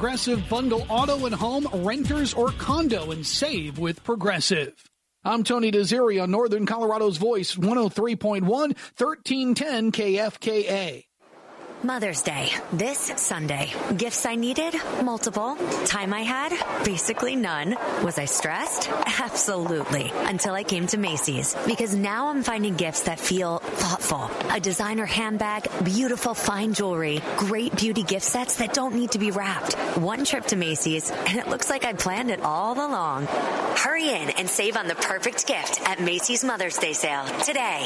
Progressive Bundle auto and home, renters, or condo and save with Progressive. I'm Tony Desiri on Northern Colorado's Voice, 103.1, 1310 KFKA. Mother's Day, this Sunday. Gifts I needed? Multiple. Time I had? Basically none. Was I stressed? Absolutely. Until I came to Macy's. Because now I'm finding gifts that feel thoughtful. A designer handbag, beautiful fine jewelry, great beauty gift sets that don't need to be wrapped. One trip to Macy's, and it looks like I planned it all along. Hurry in and save on the perfect gift at Macy's Mother's Day sale today.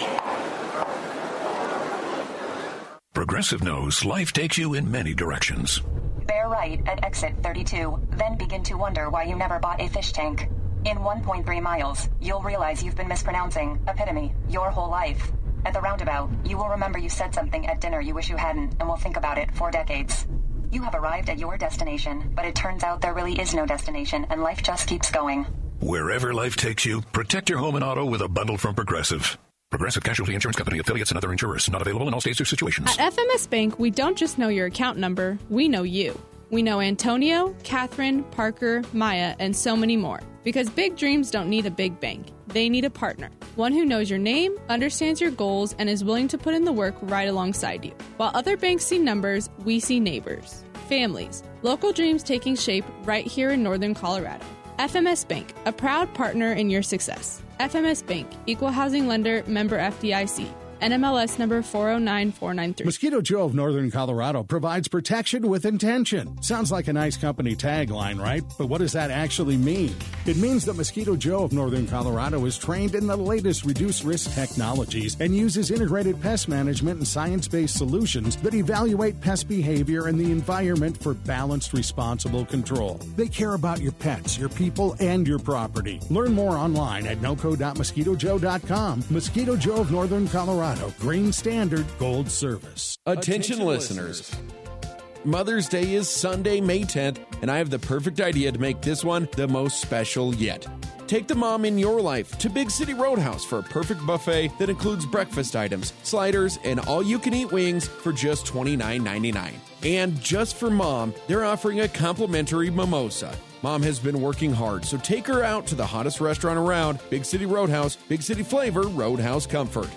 Progressive knows life takes you in many directions. Bear right at exit 32, then begin to wonder why you never bought a fish tank. In 1.3 miles, you'll realize you've been mispronouncing epitome your whole life. At the roundabout, you will remember you said something at dinner you wish you hadn't and will think about it for decades. You have arrived at your destination, but it turns out there really is no destination and life just keeps going. Wherever life takes you, protect your home and auto with a bundle from Progressive. Progressive Casualty Insurance Company, affiliates, and other insurers. Not available in all states or situations. At FMS Bank, we don't just know your account number, we know you. We know Antonio, Catherine, Parker, Maya, and so many more. Because big dreams don't need a big bank. They need a partner. One who knows your name, understands your goals, and is willing to put in the work right alongside you. While other banks see numbers, we see neighbors, families, local dreams taking shape right here in Northern Colorado. FMS Bank, a proud partner in your success. FMS Bank, Equal Housing Lender, member FDIC. NMLS number 409493. Mosquito Joe of Northern Colorado provides protection with intention. Sounds like a nice company tagline, right? But what does that actually mean? It means that Mosquito Joe of Northern Colorado is trained in the latest reduced risk technologies and uses integrated pest management and science-based solutions that evaluate pest behavior and the environment for balanced, responsible control. They care about your pets, your people, and your property. Learn more online at noco.mosquitojoe.com. Mosquito Joe of Northern Colorado. Green Standard Gold Service. Attention listeners. Mother's Day is Sunday, May 10th, and I have the perfect idea to make this one the most special yet. Take the mom in your life to Big City Roadhouse for a perfect buffet that includes breakfast items, sliders, and all-you-can-eat wings for just $29.99. And just for mom, they're offering a complimentary mimosa. Mom has been working hard, so take her out to the hottest restaurant around, Big City Roadhouse, Big City Flavor, Roadhouse Comfort.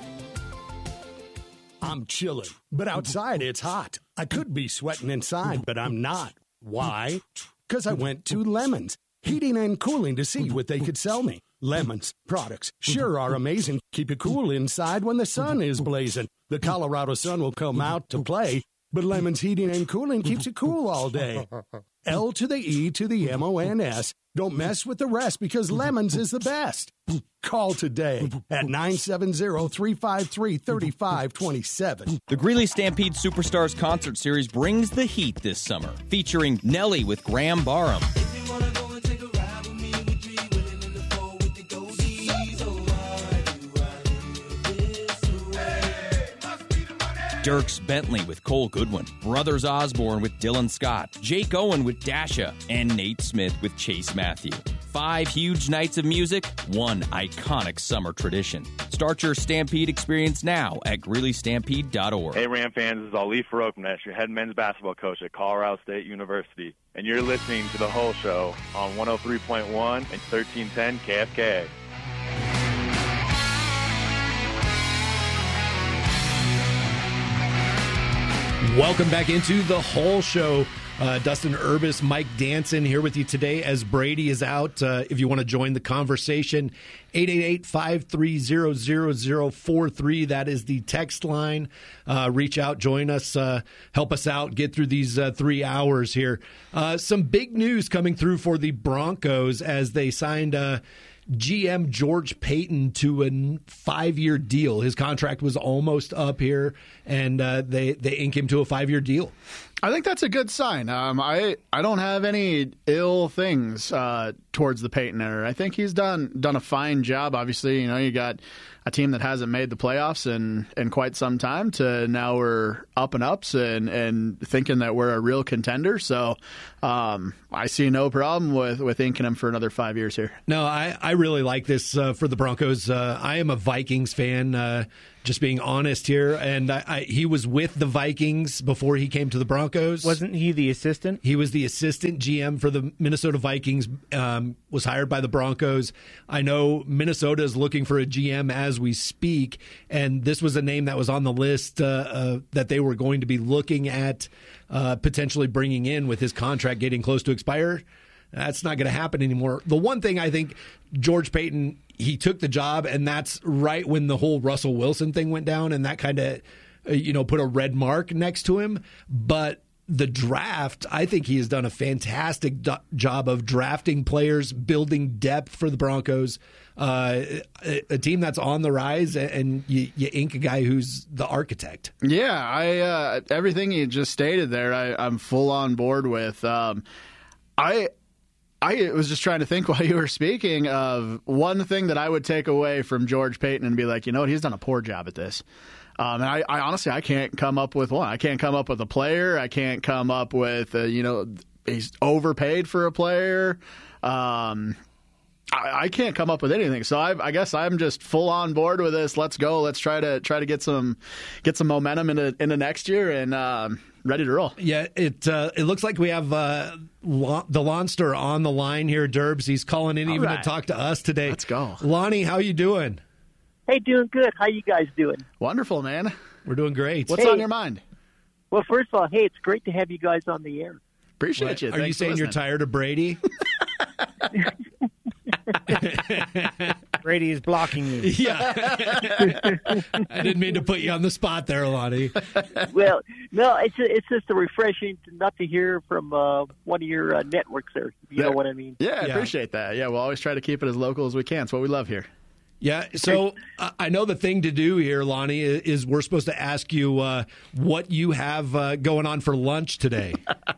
I'm chilling, but outside it's hot. I could be sweating inside, but I'm not. Why? Because I went to Lemons, heating and cooling to see what they could sell me. Lemons products sure are amazing. Keep you cool inside when the sun is blazing. The Colorado sun will come out to play, but Lemons heating and cooling keeps you cool all day. L to the E to the MONS. Don't mess with the rest because Lemons is the best. Call today at 970-353-3527. The Greeley Stampede Superstars Concert Series brings the heat this summer, featuring Nelly with Graham Barham, Dierks Bentley with Cole Goodwin, Brothers Osborne with Dylan Scott, Jake Owen with Dasha, and Nate Smith with Chase Matthew. 5 huge nights of music, one iconic summer tradition. Start your Stampede experience now at GreeleyStampede.org. Hey, Ram fans, this is Ali Farokhmanesh, your head men's basketball coach at Colorado State University, and you're listening to The Whole Show on 103.1 and 1310 KFKA. Welcome back into The Whole Show. Dustin Urbis, Mike Danson here with you today as Brady is out. If you want to join the conversation, 888-530-0043. That is the text line. Reach out, join us, help us out, get through these 3 hours here. Some big news coming through for the Broncos as they signed GM George Payton to a 5-year deal. His contract was almost up here, and they ink him to a 5-year deal. I think that's a good sign. I don't have any ill things towards the Payton era. I think he's done a fine job. Obviously, you got a team that hasn't made the playoffs in quite some time to now we're up and ups and thinking that we're a real contender. So I see no problem with inking them for another 5 years here. No, I really like this for the Broncos. I am a Vikings fan, just being honest here. And he was with the Vikings before he came to the Broncos. Wasn't he the assistant? He was the assistant GM for the Minnesota Vikings, was hired by the Broncos. I know Minnesota is looking for a GM as we speak, and this was a name that was on the list that they were going to be looking at potentially bringing in with his contract getting close to expire. That's not going to happen anymore. The one thing I think George Paton, he took the job, and that's right when the whole Russell Wilson thing went down, and that kind of, put a red mark next to him. But the draft, I think he has done a fantastic job of drafting players, building depth for the Broncos, a team that's on the rise, and you ink a guy who's the architect. Yeah, everything you just stated there, I'm full on board with. I was just trying to think while you were speaking of one thing that I would take away from George Paton and be like, you know what, he's done a poor job at this. And I honestly, I can't come up with one. I can't come up with a player. I can't come up with, he's overpaid for a player. I can't come up with anything. So I guess I'm just full on board with this. Let's go. Let's try to get some momentum into next year and ready to roll. Yeah, it looks like we have the Lonster on the line here, Derbs. He's calling in to talk to us today. Let's go. Lonnie, how you doing? Hey, doing good. How you guys doing? Wonderful, man. We're doing great. What's on your mind? Well, first of all, hey, it's great to have you guys on the air. Appreciate you. Are you saying you're tired of Brady? Brady is blocking you. Yeah. I didn't mean to put you on the spot there, Lonnie. Well, no, it's just a refreshing not to hear from one of your networks there. You know what I mean? Yeah, I appreciate that. Yeah, we'll always try to keep it as local as we can. It's what we love here. Yeah, so I know the thing to do here, Lonnie, is we're supposed to ask you what you have going on for lunch today.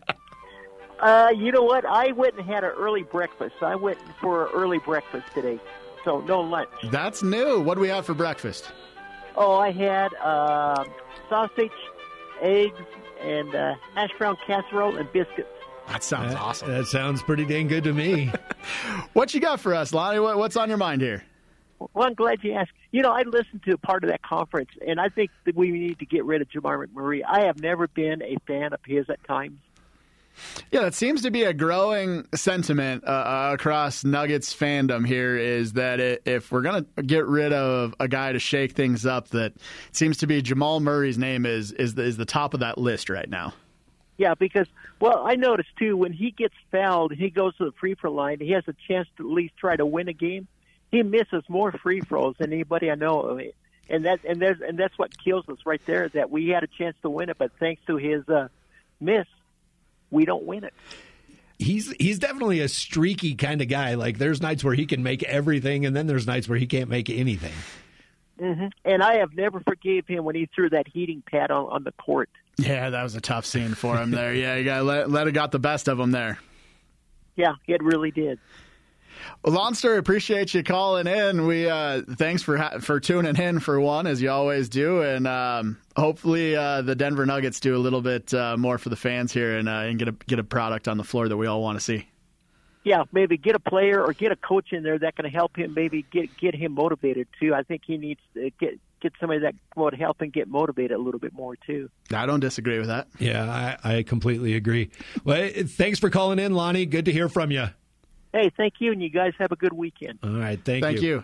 You know what? I went and had an early breakfast. I went for an early breakfast today, so no lunch. That's new. What do we have for breakfast? Oh, I had sausage, eggs, and hash brown casserole and biscuits. That sounds awesome. That sounds pretty dang good to me. What you got for us, Lonnie? What's on your mind here? Well, I'm glad you asked. I listened to a part of that conference, and I think that we need to get rid of Jamar McMurray. I have never been a fan of his at times. Yeah, that seems to be a growing sentiment across Nuggets fandom here, is that if we're going to get rid of a guy to shake things up, that it seems to be Jamal Murray's name is the top of that list right now. Yeah, because, I noticed, too, when he gets fouled, he goes to the free-throw line, he has a chance to at least try to win a game. He misses more free throws than anybody I know, and that's what kills us right there. Is that we had a chance to win it, but thanks to his miss, we don't win it. He's definitely a streaky kind of guy. Like, there's nights where he can make everything, and then there's nights where he can't make anything. Mm-hmm. And I have never forgave him when he threw that heating pad on the court. Yeah, that was a tough scene for him there. Yeah, you got let it got the best of him there. Yeah, it really did. Well, Lonster, appreciate you calling in. We thanks for tuning in for one, as you always do, and hopefully the Denver Nuggets do a little bit more for the fans here and get a product on the floor that we all want to see. Yeah, maybe get a player or get a coach in there that can help him. Maybe get him motivated too. I think he needs to get somebody that would help him get motivated a little bit more too. I don't disagree with that. Yeah, I completely agree. Well, thanks for calling in, Lonnie. Good to hear from you. Hey, thank you, and you guys have a good weekend. All right, thank you.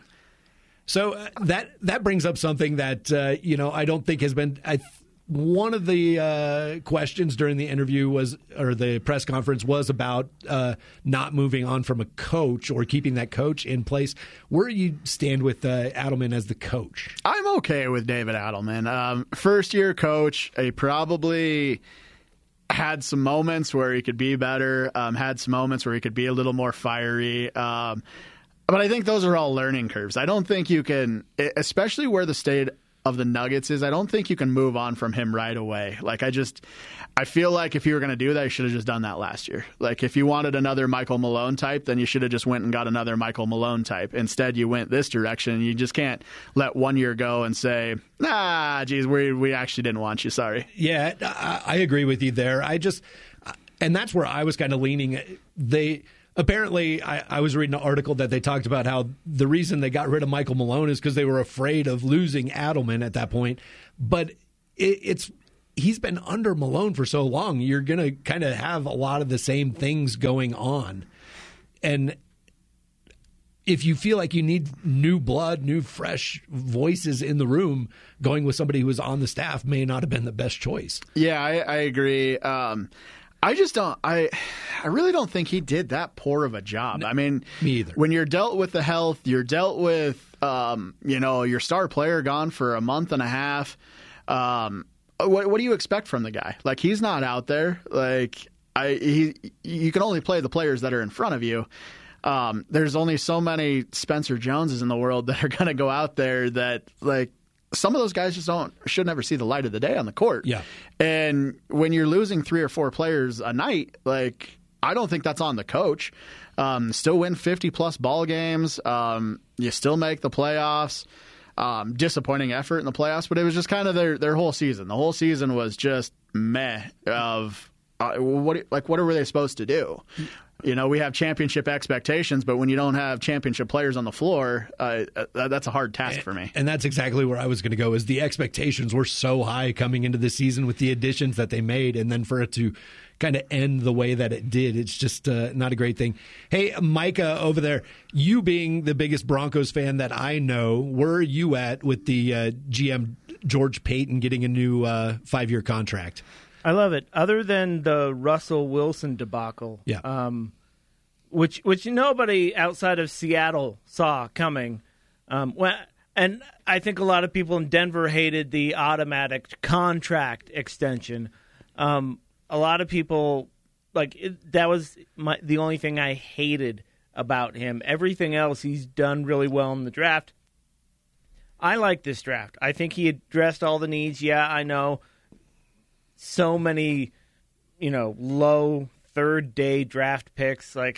So that brings up something that I don't think has been. One of the questions during the interview the press conference was about not moving on from a coach or keeping that coach in place. Where do you stand with Adelman as the coach? I'm okay with David Adelman. First-year coach. He probably had some moments where he could be better, had some moments where he could be a little more fiery. But I think those are all learning curves. I don't think you can, especially where the state of the Nuggets is I don't think you can move on from him right away. Like, I feel like if you were going to do that, you should have just done that last year. Like, if you wanted another Michael Malone type, then you should have just went and got another Michael Malone type. Instead, you went this direction. You just can't let 1 year go and say, geez, we actually didn't want you. Sorry. Yeah, I agree with you there. And that's where I was kind of leaning. Apparently, I was reading an article that they talked about how the reason they got rid of Michael Malone is because they were afraid of losing Adelman at that point. But he's been under Malone for so long. You're going to kind of have a lot of the same things going on. And if you feel like you need new blood, new fresh voices in the room, going with somebody who was on the staff may not have been the best choice. Yeah, I agree. I just don't. I really don't think he did that poor of a job. I mean, me either. When you're dealt with the health, you're dealt with, your star player gone for a month and a half. What do you expect from the guy? Like, he's not out there. Like, you can only play the players that are in front of you. There's only so many Spencer Joneses in the world that are going to go out there that, like, some of those guys just should never see the light of the day on the court. Yeah. And when you're losing 3 or 4 players a night, like, I don't think that's on the coach. Still win 50-plus ball games. You still make the playoffs. Disappointing effort in the playoffs, but it was just kind of their whole season. The whole season was just meh of what were they supposed to do? We have championship expectations, but when you don't have championship players on the floor, that's a hard task for me. And that's exactly where I was going to go, is the expectations were so high coming into the season with the additions that they made, and then for it to kind of end the way that it did, it's just not a great thing. Hey, Micah over there, you being the biggest Broncos fan that I know, where are you at with the GM George Payton getting a new 5-year contract? I love it. Other than the Russell Wilson debacle, which nobody outside of Seattle saw coming. And I think a lot of people in Denver hated the automatic contract extension. A lot of people, that was the only thing I hated about him. Everything else, he's done really well in the draft. I like this draft. I think he addressed all the needs. Yeah, I know. So many, low third-day draft picks. A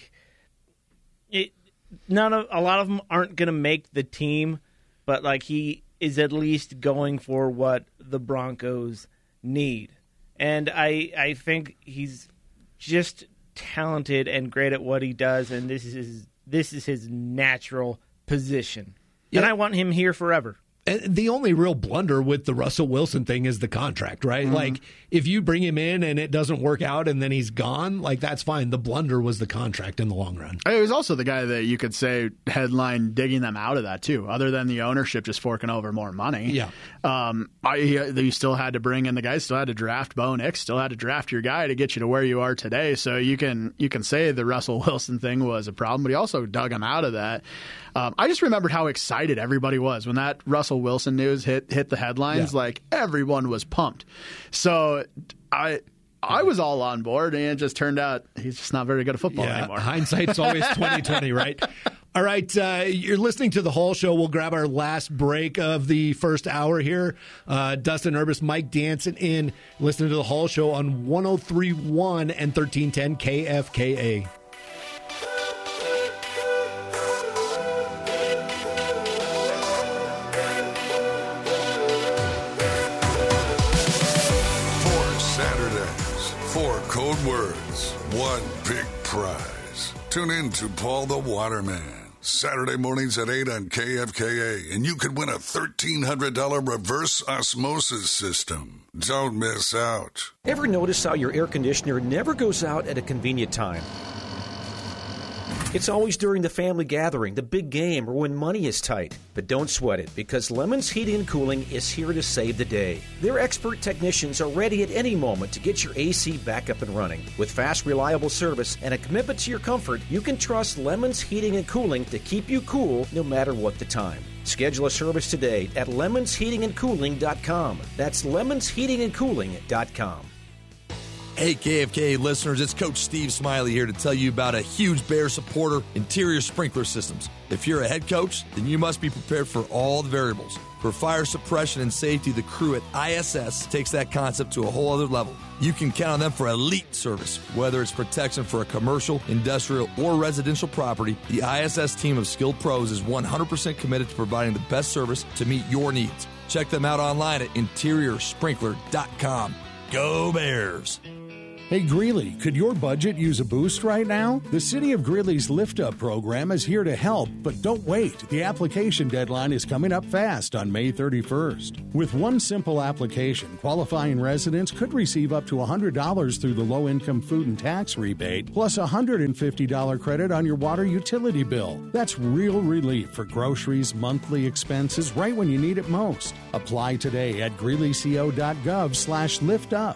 lot of them aren't going to make the team, but he is at least going for what the Broncos need. And I think he's just talented and great at what he does, and this is his natural position. Yeah. And I want him here forever. And the only real blunder with the Russell Wilson thing is the contract, right? Mm-hmm. If you bring him in and it doesn't work out and then he's gone, that's fine. The blunder was the contract in the long run. It was also the guy that you could say headline digging them out of that, too, other than the ownership just forking over more money. Yeah. You still had to bring in the guys, still had to draft Bo Nix, still had to draft your guy to get you to where you are today. So you can say the Russell Wilson thing was a problem, but he also dug him out of that. I just remembered how excited everybody was when that Russell Wilson news hit the headlines. Yeah. Everyone was pumped. So I was all on board, and it just turned out he's just not very good at football anymore. Hindsight's always 20/20, right? All right, you're listening to The Whole Show. We'll grab our last break of the first hour here. Dustin Urbis, Mike Danson in, listening to The Whole Show on 103.1 and 1310 KFKA. Code words, one big prize. Tune in to Paul the Waterman, Saturday mornings at 8 on KFKA, and you could win a $1,300 reverse osmosis system. Don't miss out. Ever notice how your air conditioner never goes out at a convenient time? It's always during the family gathering, the big game, or when money is tight. But don't sweat it, because Lemons Heating and Cooling is here to save the day. Their expert technicians are ready at any moment to get your AC back up and running. With fast, reliable service and a commitment to your comfort, you can trust Lemons Heating and Cooling to keep you cool no matter what the time. Schedule a service today at lemonsheatingandcooling.com. That's lemonsheatingandcooling.com. Hey, KFKA listeners, it's Coach Steve Smiley here to tell you about a huge Bear supporter, Interior Sprinkler Systems. If you're a head coach, then you must be prepared for all the variables. For fire suppression and safety, the crew at ISS takes that concept to a whole other level. You can count on them for elite service. Whether it's protection for a commercial, industrial, or residential property, the ISS team of skilled pros is 100% committed to providing the best service to meet your needs. Check them out online at interiorsprinkler.com. Go Bears! Hey Greeley, could your budget use a boost right now? The City of Greeley's Lift Up program is here to help, but don't wait. The application deadline is coming up fast on May 31st. With one simple application, qualifying residents could receive up to $100 through the low-income food and tax rebate, plus a $150 credit on your water utility bill. That's real relief for groceries, monthly expenses, right when you need it most. Apply today at greeleyco.gov/liftup.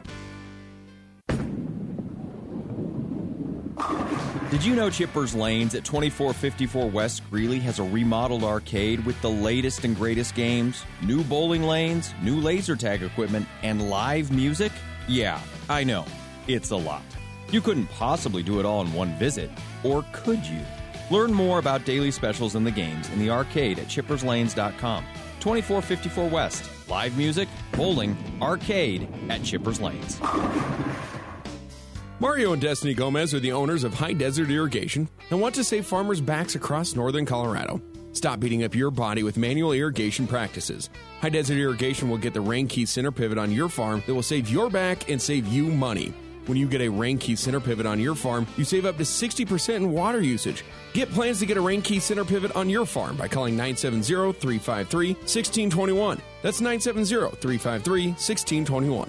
Did you know Chippers Lanes at 2454 West Greeley has a remodeled arcade with the latest and greatest games, new bowling lanes, new laser tag equipment, and live music? Yeah, I know. It's a lot. You couldn't possibly do it all in one visit, or could you? Learn more about daily specials and the games in the arcade at chipperslanes.com. 2454 West. Live music, bowling, arcade at Chippers Lanes. Mario and Destiny Gomez are the owners of High Desert Irrigation and want to save farmers' backs across northern Colorado. Stop beating up your body with manual irrigation practices. High Desert Irrigation will get the Rain Key center pivot on your farm that will save your back and save you money. When you get a Rain Key center pivot on your farm, you save up to 60% in water usage. Get plans to get a Rain Key center pivot on your farm by calling 970-353-1621. That's 970-353-1621.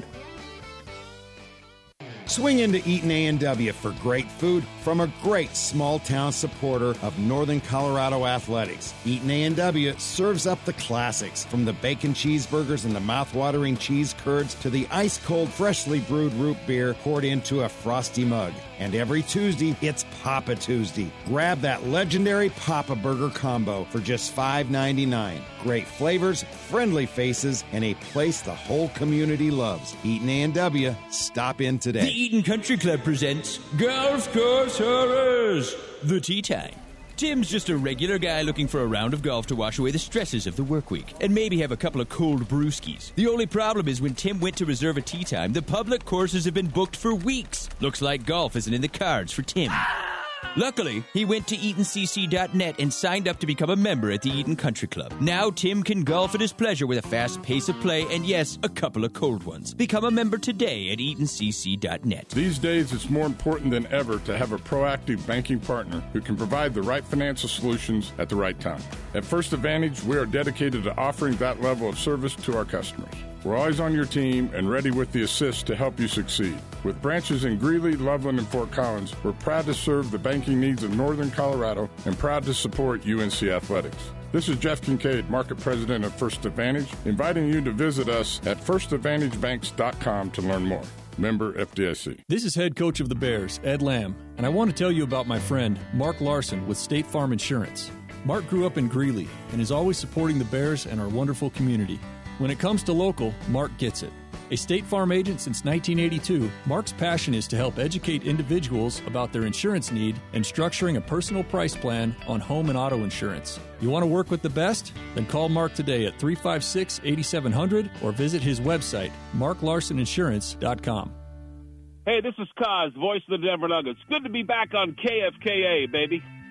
Swing into Eaton A&W for great food from a great small-town supporter of Northern Colorado athletics. Eaton A&W serves up the classics, from the bacon cheeseburgers and the mouth-watering cheese curds to the ice-cold, freshly brewed root beer poured into a frosty mug. And every Tuesday, it's Papa Tuesday. Grab that legendary Papa Burger combo for just $5.99. Great flavors, friendly faces, and a place the whole community loves. Eaton A&W. Stop in today. The Eaton Country Club presents Golf Course Horrors, the Tea Time. Tim's just a regular guy looking for a round of golf to wash away the stresses of the work week and maybe have a couple of cold brewskis. The only problem is when Tim went to reserve a tee time, the public courses have been booked for weeks. Looks like golf isn't in the cards for Tim. Luckily, he went to EatonCC.net and signed up to become a member at the Eaton Country Club. Now Tim can golf at his pleasure with a fast pace of play and, yes, a couple of cold ones. Become a member today at EatonCC.net. These days, it's more important than ever to have a proactive banking partner who can provide the right financial solutions at the right time. At First Advantage, we are dedicated to offering that level of service to our customers. We're always on your team and ready with the assist to help you succeed. With branches in Greeley, Loveland, and Fort Collins, we're proud to serve the banking needs of Northern Colorado and proud to support UNC Athletics. This is Jeff Kincaid, Market President of First Advantage, inviting you to visit us at firstadvantagebanks.com to learn more. Member FDIC. This is head coach of the Bears, Ed Lamb, and I want to tell you about my friend, Mark Larson with State Farm Insurance. Mark grew up in Greeley and is always supporting the Bears and our wonderful community. When it comes to local, Mark gets it. A State Farm agent since 1982, Mark's passion is to help educate individuals about their insurance need and structuring a personal price plan on home and auto insurance. You want to work with the best? Then call Mark today at 356-8700 or visit his website, marklarsoninsurance.com. Hey, this is Kaz, voice of the Denver Nuggets. Good to be back on KFKA, baby.